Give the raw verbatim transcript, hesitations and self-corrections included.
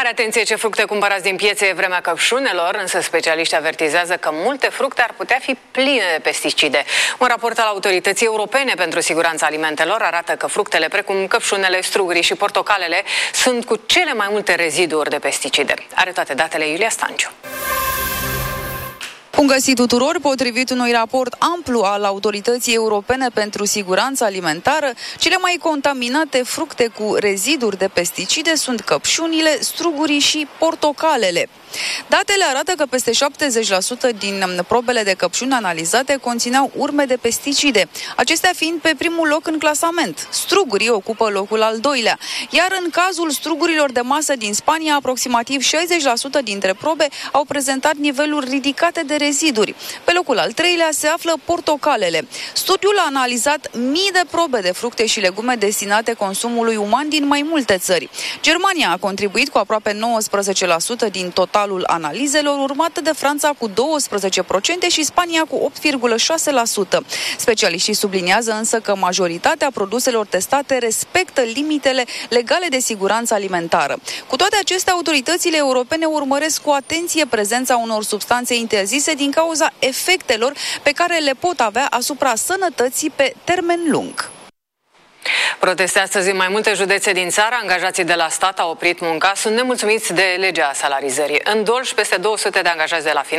atenție ce fructe cumpărați din piețe, e vremea căpșunelor, însă specialiștii avertizează că multe fructe ar putea fi pline de pesticide. Un raport al Autorității Europene pentru Siguranța Alimentelor arată că fructele precum căpșunele, strugurii și portocalele sunt cu cele mai multe reziduri de pesticide. Are toate datele Iulia Stanciu. Bun găsit tuturor! Potrivit unui raport amplu al Autorității Europene pentru Siguranța Alimentară, cele mai contaminate fructe cu reziduri de pesticide sunt căpșunile, strugurii și portocalele. Datele arată că peste șaptezeci la sută din probele de căpșuni analizate conțineau urme de pesticide, acestea fiind pe primul loc în clasament. Strugurii ocupă locul al doilea, iar în cazul strugurilor de masă din Spania, aproximativ șaizeci la sută dintre probe au prezentat niveluri ridicate de reziduri. Pe locul al treilea se află portocalele. Studiul a analizat mii de probe de fructe și legume destinate consumului uman din mai multe țări. Germania a contribuit cu aproape nouăsprezece la sută din totalul analizelor, urmată de Franța cu douăsprezece la sută și Spania cu opt virgulă șase la sută. Specialiștii subliniază însă că majoritatea produselor testate respectă limitele legale de siguranță alimentară. Cu toate acestea, autoritățile europene urmăresc cu atenție prezența unor substanțe interzise din cauza efectelor pe care le pot avea asupra sănătății pe termen lung. Proteste astăzi în mai multe județe din țară, angajații de la stat au oprit munca, sunt nemulțumiți de legea salarizării. În Dolj, peste două sute de angajați de la